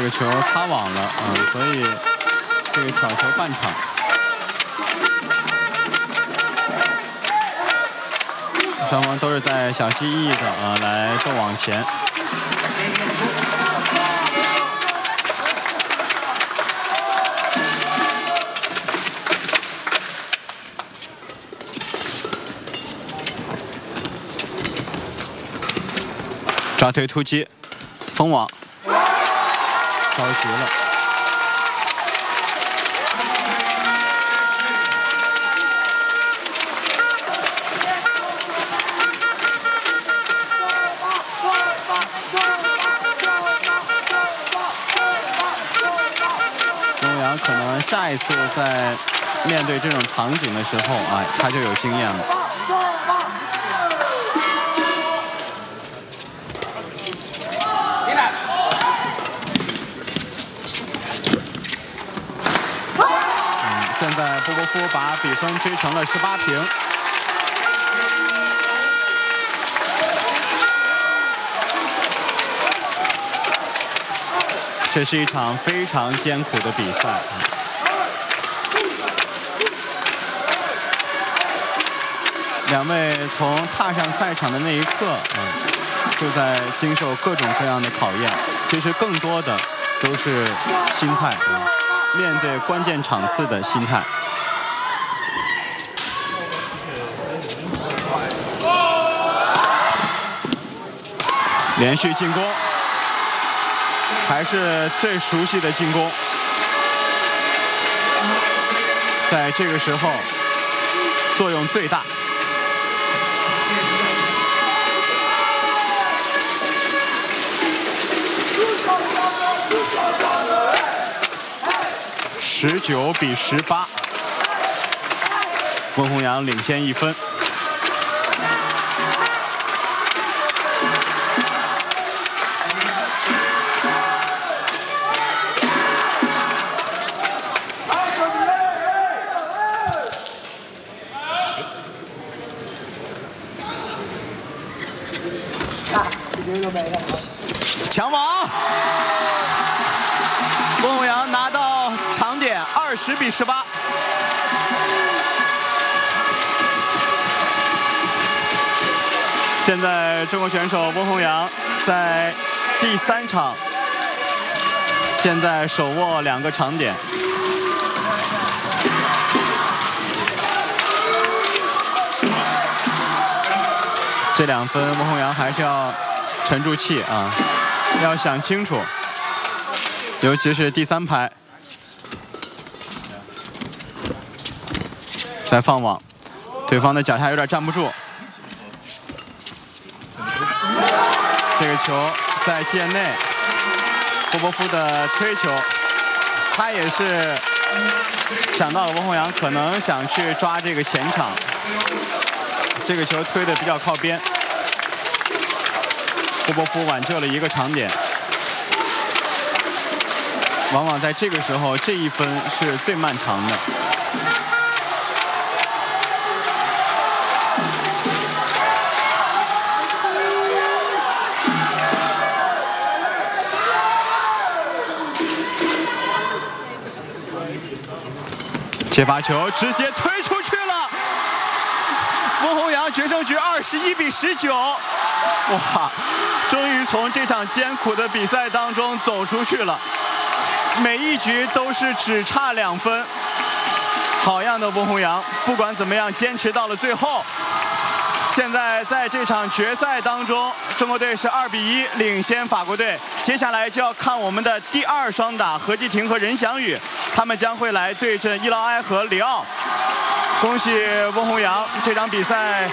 个球擦网了所以这个挑球半场。双方都是在小心翼翼的来斗往前。抓腿突击，封网，着急了。钟阳可能下一次在面对这种场景的时候他就有经验了。现在波波夫把比分追成了18平。这是一场非常艰苦的比赛。两位从踏上赛场的那一刻就在经受各种各样的考验。其实更多的都是心态面对关键场次的心态。连续进攻，还是最熟悉的进攻。在这个时候，作用最大。19比18，温宏洋领先1分。抢网，温宏洋拿到长点，20比18。现在中国选手温宏洋在第3场，现在手握2个长点。这2分，温宏洋还是要沉住气要想清楚，尤其是第3排。再放网，对方的脚下有点站不住。这个球在界内，波波夫的推球，他也是想到了温宏洋可能想去抓这个前场，这个球推的比较靠边。波波夫挽救了1个长点。往往在这个时候，这1分是最漫长的。接发球直接推出去了，温宏洋决胜局21比19，哇！终于从这场艰苦的比赛当中走出去了，每一局都是只差2分。好样的温宏洋，不管怎么样坚持到了最后。现在在这场决赛当中，中国队是2比1领先法国队。接下来就要看我们的第2双打何继廷和任翔宇，他们将会来对阵伊劳埃和里奥。恭喜温宏洋，这场比赛